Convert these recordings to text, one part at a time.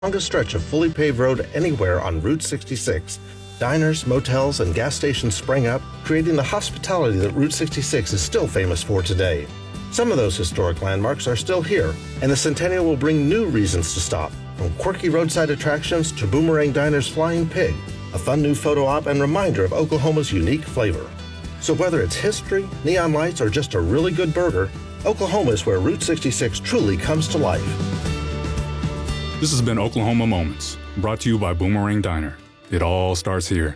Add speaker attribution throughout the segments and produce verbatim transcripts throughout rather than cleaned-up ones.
Speaker 1: longest stretch of fully paved road anywhere on Route sixty-six. Diners, motels, and gas stations sprang up, creating the hospitality that Route sixty-six is still famous for today. Some of those historic landmarks are still here, and the Centennial will bring new reasons to stop, from quirky roadside attractions to Boomerang Diner's Flying Pig, a fun new photo op and reminder of Oklahoma's unique flavor. So whether it's history, neon lights, or just a really good burger, Oklahoma is where Route sixty-six truly comes to life.
Speaker 2: This has been Oklahoma Moments, brought to you by Boomerang Diner. It all starts here.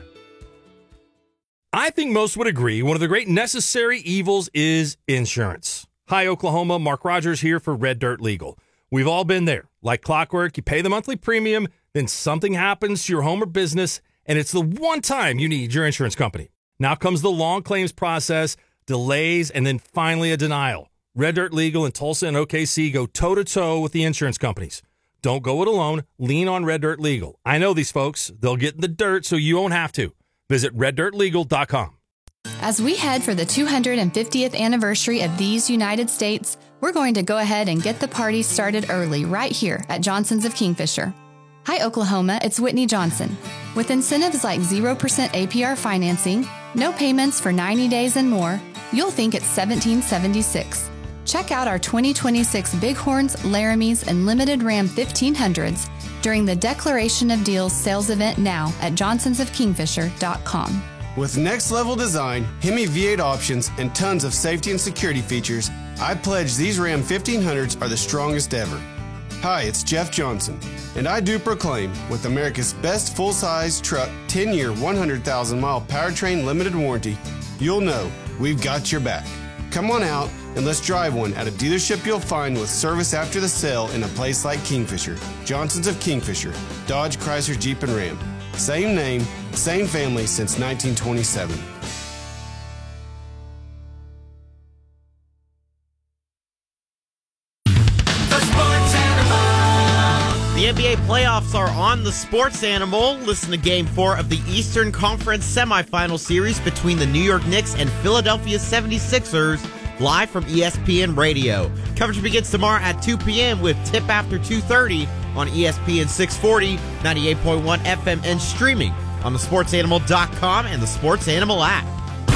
Speaker 3: I think most would agree one of the great necessary evils is insurance. Hi, Oklahoma. Mark Rogers here for Red Dirt Legal. We've all been there. Like clockwork, you pay the monthly premium, then something happens to your home or business, and it's the one time you need your insurance company. Now comes the long claims process, delays, and then finally a denial. Red Dirt Legal in Tulsa and O K C go toe-to-toe with the insurance companies. Don't go it alone. Lean on Red Dirt Legal. I know these folks. They'll get in the dirt so you won't have to. Visit red dirt legal dot com.
Speaker 4: As we head for the two hundred fiftieth anniversary of these United States, we're going to go ahead and get the party started early right here at Johnson's of Kingfisher. Hi, Oklahoma. It's Whitney Johnson. With incentives like zero percent A P R financing, no payments for ninety days and more, you'll think it's seventeen seventy-six. Check out our twenty twenty-six Bighorns, Laramies, and Limited Ram fifteen hundreds during the Declaration of Deals sales event now at johnsons of kingfisher dot com.
Speaker 5: With next-level design, Hemi V eight options, and tons of safety and security features, I pledge these Ram fifteen hundreds are the strongest ever. Hi, it's Jeff Johnson, and I do proclaim, with America's best full-size truck ten-year, one hundred thousand mile powertrain limited warranty, you'll know we've got your back. Come on out and let's drive one at a dealership you'll find with service after the sale in a place like Kingfisher. Johnson's of Kingfisher, Dodge, Chrysler, Jeep, and Ram. Same name, same family since nineteen twenty-seven.
Speaker 6: The N B A playoffs are on the Sports Animal. Listen to Game four of the Eastern Conference semifinal series between the New York Knicks and Philadelphia seventy-sixers, live from E S P N Radio. Coverage begins tomorrow at two p.m. with tip after two thirty on E S P N six forty, ninety-eight point one F M, and streaming on the sports animal dot com and the Sports Animal app.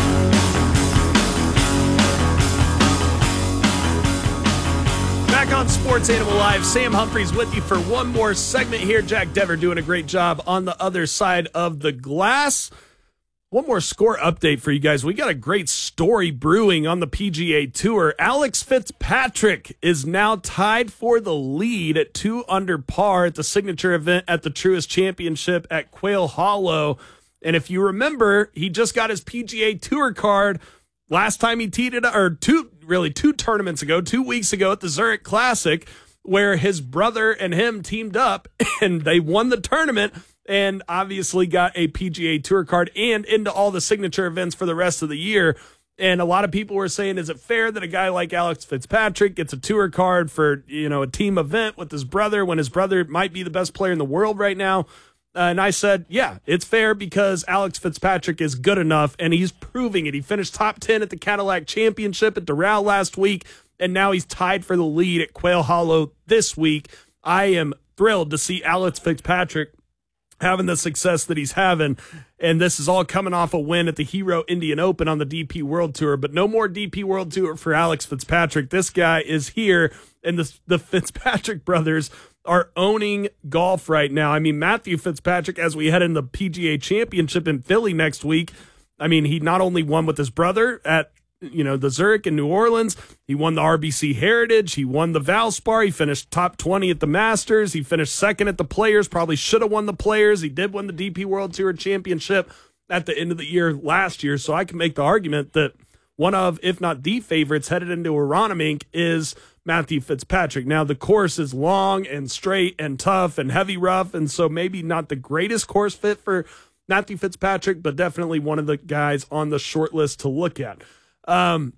Speaker 7: Back on Sports Animal Live, Sam Humphreys with you for one more segment here. Jack Dever doing a great job on the other side of the glass. One more score update for you guys. We got a great story brewing on the P G A Tour. Alex Fitzpatrick is now tied for the lead at two under par at the signature event at the Truist Championship at Quail Hollow. And if you remember, he just got his P G A Tour card last time he teed it up, or two, really two tournaments ago, two weeks ago at the Zurich Classic, where his brother and him teamed up and they won the tournament and obviously got a P G A Tour card and into all the signature events for the rest of the year. And a lot of people were saying, is it fair that a guy like Alex Fitzpatrick gets a tour card for, you know, a team event with his brother when his brother might be the best player in the world right now? Uh, and I said, yeah, it's fair because Alex Fitzpatrick is good enough, and he's proving it. He finished top ten at the Cadillac Championship at Doral last week, and now he's tied for the lead at Quail Hollow this week. I am thrilled to see Alex Fitzpatrick having the success that he's having, and this is all coming off a win at the Hero Indian Open on the D P World Tour, but no more D P World Tour for Alex Fitzpatrick. This guy is here, and the, the Fitzpatrick brothers are owning golf right now. I mean, Matthew Fitzpatrick, as we head into the P G A Championship in Philly next week, I mean, he not only won with his brother at, you know, the Zurich in New Orleans, he won the R B C Heritage, he won the Valspar, he finished top twenty at the Masters, he finished second at the Players, probably should have won the Players, he did win the D P World Tour Championship at the end of the year last year, so I can make the argument that one of, if not the favorites headed into Aronimink is Matthew Fitzpatrick. Now, the course is long and straight and tough and heavy rough, and so maybe not the greatest course fit for Matthew Fitzpatrick, but definitely one of the guys on the short list to look at. Um,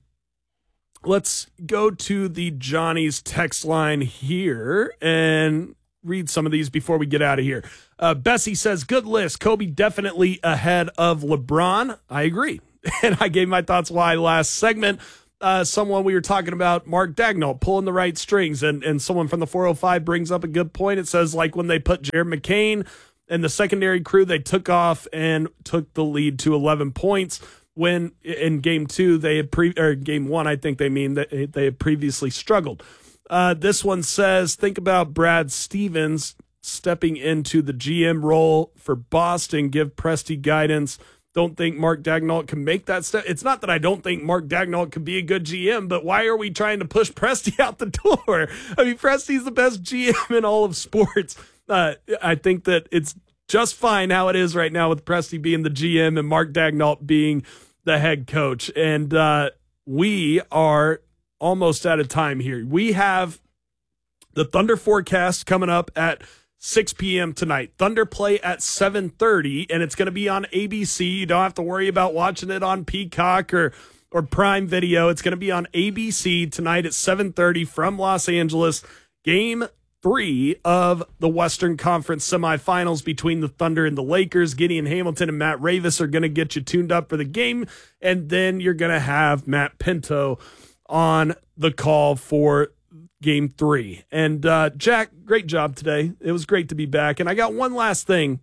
Speaker 7: let's go to the Johnny's text line here and read some of these before we get out of here. Uh, Bessie says, good list. Kobe definitely ahead of LeBron. I agree. And I gave my thoughts why last segment. uh, someone we were talking about, Mark Daigneault, pulling the right strings, and, and someone from the four oh five brings up a good point. It says, like, when they put Jared McCain and the secondary crew, they took off and took the lead to eleven points. When in game two, they had pre or game one, I think they mean that they had previously struggled. Uh, this one says, think about Brad Stevens stepping into the G M role for Boston. Give Presti guidance. Don't think Mark Daigneault can make that step. It's not that I don't think Mark Daigneault can be a good G M, but why are we trying to push Presti out the door? I mean, Presti's the best G M in all of sports. Uh, I think that it's just fine how it is right now with Presti being the G M and Mark Daigneault being the head coach. And uh, we are almost out of time here. We have the Thunder forecast coming up at six p.m. tonight. Thunder play at seven thirty, and it's going to be on A B C. You don't have to worry about watching it on Peacock or, or Prime Video. It's going to be on A B C tonight at seven thirty from Los Angeles. Game three of the Western Conference semifinals between the Thunder and the Lakers. Gideon Hamilton and Matt Ravis are going to get you tuned up for the game, and then you're going to have Matt Pinto on the call for game three. And uh, Jack, great job today. It was great to be back. And I got one last thing.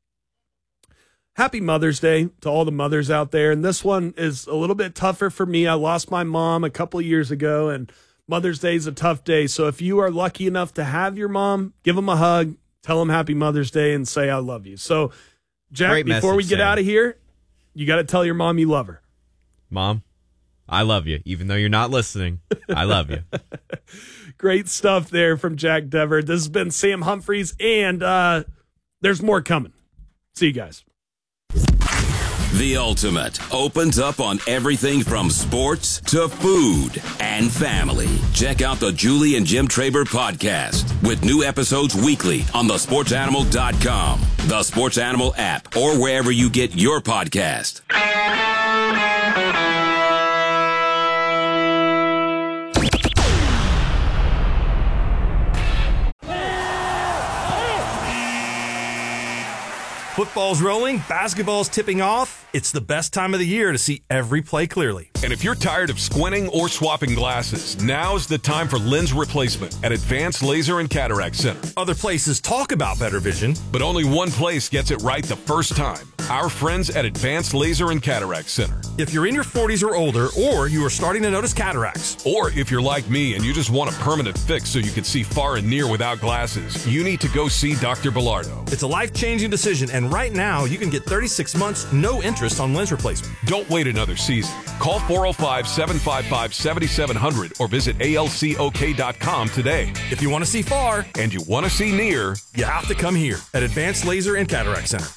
Speaker 7: Happy Mother's Day to all the mothers out there. And this one is a little bit tougher for me. I lost my mom a couple of years ago, and Mother's Day is a tough day. So if you are lucky enough to have your mom, give them a hug, tell them Happy Mother's Day, and say I love you. So, Jack,
Speaker 6: Great
Speaker 7: before we
Speaker 6: message,
Speaker 7: get
Speaker 6: Sam.
Speaker 7: out of here, you got to tell your mom you love her.
Speaker 6: Mom, I love you. Even though you're not listening, I love you.
Speaker 7: Great stuff there from Jack Dever. This has been Sam Humphreys, and uh, there's more coming. See you guys.
Speaker 8: The Ultimate opens up on everything from sports to food and family. Check out the Julie and Jim Traber podcast with new episodes weekly on the sports animal dot com, the Sports Animal app, or wherever you get your podcast.
Speaker 3: Football's rolling, basketball's tipping off. It's the best time of the year to see every play clearly.
Speaker 9: And if you're tired of squinting or swapping glasses, now's the time for lens replacement at Advanced Laser and Cataract Center.
Speaker 3: Other places talk about better vision,
Speaker 9: but only one place gets it right the first time. Our friends at Advanced Laser and Cataract Center.
Speaker 3: If you're in your forties or older, or you are starting to notice cataracts,
Speaker 9: or if you're like me and you just want a permanent fix so you can see far and near without glasses, you need to go see Doctor Bilardo.
Speaker 3: It's a life-changing decision, and right now you can get thirty-six months, no interest on lens replacement.
Speaker 9: Don't wait another season. Call four oh five, seven five five, seven seven zero zero or visit A L C O K dot com today.
Speaker 3: If you want to see far
Speaker 9: and you want to see near,
Speaker 3: you have to come here at Advanced Laser and Cataract Center.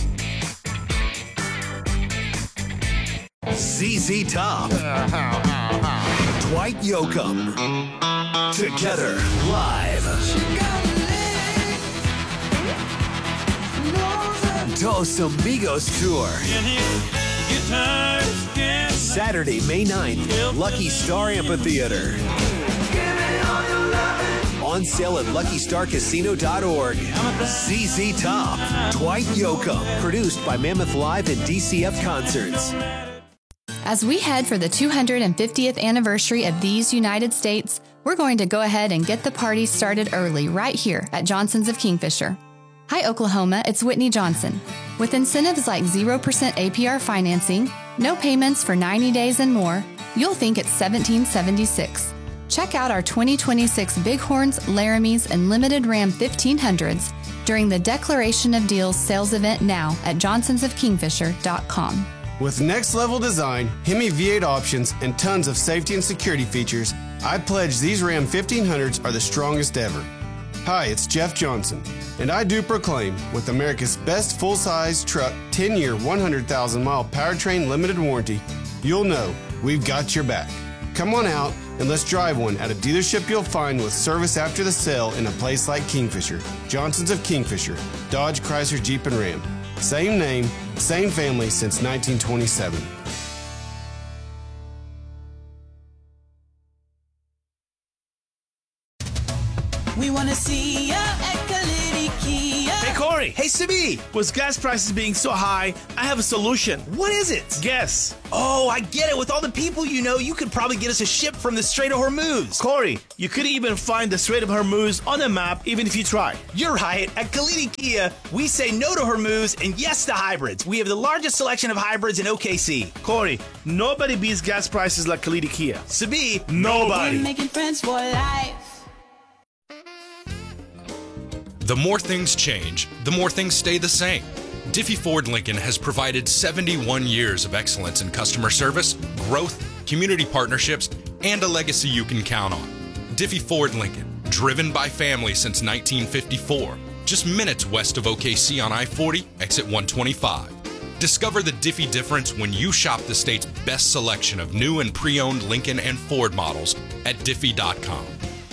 Speaker 10: Z Z Top, Dwight Yoakam, together live. Dos Amigos Tour. Saturday, May ninth, Lucky Star Amphitheater. On sale at lucky star casino dot org. Z Z Top, Dwight Yoakam, produced by Mammoth Live and D C F Concerts.
Speaker 4: As we head for the two hundred fiftieth anniversary of these United States, we're going to go ahead and get the party started early right here at Johnson's of Kingfisher. Hi, Oklahoma, it's Whitney Johnson. With incentives like zero percent A P R financing, no payments for ninety days and more, you'll think it's seventeen seventy-six. Check out our twenty twenty-six Bighorns, Laramies, and Limited Ram fifteen hundreds during the Declaration of Deals sales event now at johnsons of kingfisher dot com.
Speaker 5: With next-level design, Hemi V eight options, and tons of safety and security features, I pledge these Ram fifteen hundreds are the strongest ever. Hi, it's Jeff Johnson, and I do proclaim, with America's best full-size truck ten-year, one hundred thousand mile powertrain limited warranty, you'll know we've got your back. Come on out and let's drive one at a dealership you'll find with service after the sale in a place like Kingfisher. Johnson's of Kingfisher, Dodge, Chrysler, Jeep, and Ram. Same name, same family since nineteen twenty-seven.
Speaker 11: We want to see ya at Kalidi Kia.
Speaker 12: Hey, Corey.
Speaker 11: Corey. Hey, Sibi. With gas prices being so high, I have a solution. What is it? Guess. Oh, I get it. With all the people you know, you could probably get us a ship from the Strait of Hormuz. Corey, you could even find the Strait of Hormuz on a map even if you try. You're right. At Kalidi Kia, we say no to Hormuz and yes to hybrids. We have the largest selection of hybrids in O K C. Corey, nobody beats gas prices like Kalidi Kia. Sibi, nobody.
Speaker 12: We're making friends for life.
Speaker 13: The more things change, the more things stay the same. Diffie Ford Lincoln has provided seventy-one years of excellence in customer service, growth, community partnerships, and a legacy you can count on. Diffie Ford Lincoln, driven by family since nineteen fifty-four, just minutes west of O K C on I forty, exit one twenty-five. Discover the Diffie difference when you shop the state's best selection of new and pre-owned Lincoln and Ford models at diffie dot com.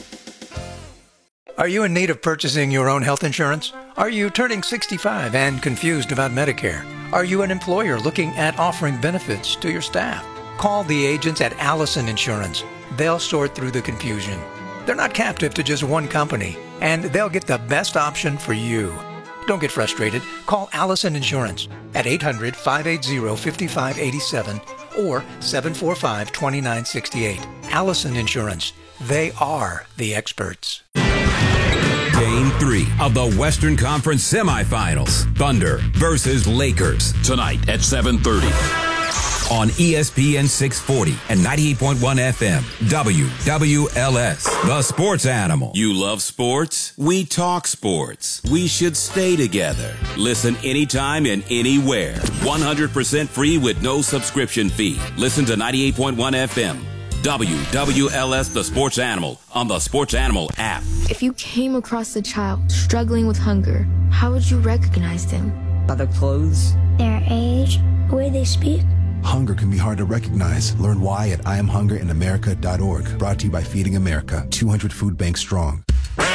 Speaker 14: Are you in need of purchasing your own health insurance? Are you turning sixty-five and confused about Medicare? Are you an employer looking at offering benefits to your staff? Call the agents at Allison Insurance. They'll sort through the confusion. They're not captive to just one company, and they'll get the best option for you. Don't get frustrated. Call Allison Insurance at eight hundred, five eight zero, five five eight seven or seven four five, two nine six eight. Allison Insurance. They are the experts.
Speaker 8: Game three of the Western Conference semifinals. Thunder versus Lakers. Tonight at seven thirty. On E S P N six forty and ninety-eight point one F M. W W L S. The Sports Animal. You love sports? We talk sports. We should stay together. Listen anytime and anywhere. one hundred percent free with no subscription fee. Listen to ninety-eight point one F M. W W L S, The Sports Animal, on the Sports Animal app.
Speaker 15: If you came across a child struggling with hunger, how would you recognize them?
Speaker 16: By their clothes,
Speaker 17: their age, the way they speak.
Speaker 18: Hunger can be hard to recognize. Learn why at I am hunger in america dot org. Brought to you by Feeding America, two hundred food banks strong.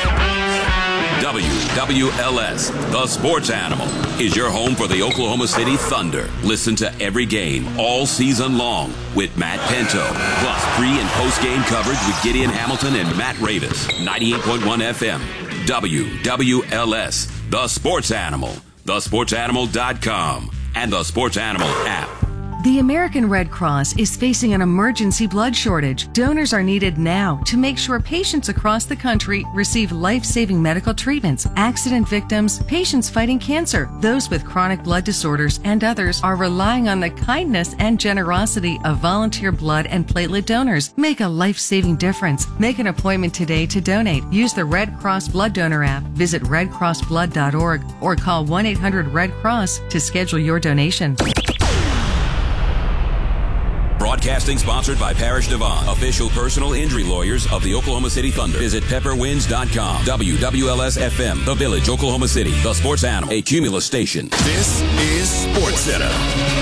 Speaker 8: W W L S, The Sports Animal, is your home for the Oklahoma City Thunder. Listen to every game all season long with Matt Pinto, plus pre- and post-game coverage with Gideon Hamilton and Matt Ravis. ninety-eight point one F M, W W L S, The Sports Animal, the sports animal dot com, and the Sports Animal app.
Speaker 19: The American Red Cross is facing an emergency blood shortage. Donors are needed now to make sure patients across the country receive life-saving medical treatments. Accident victims, patients fighting cancer, those with chronic blood disorders, and others are relying on the kindness and generosity of volunteer blood and platelet donors. Make a life-saving difference. Make an appointment today to donate. Use the Red Cross Blood Donor app. Visit red cross blood dot org or call one eight hundred red cross to schedule your donation.
Speaker 8: Broadcasting sponsored by Parrish Devon, official personal injury lawyers of the Oklahoma City Thunder. Visit pepper winds dot com. W W L S F M, The Village, Oklahoma City. The Sports Animal, a Cumulus station.
Speaker 10: This is SportsCenter.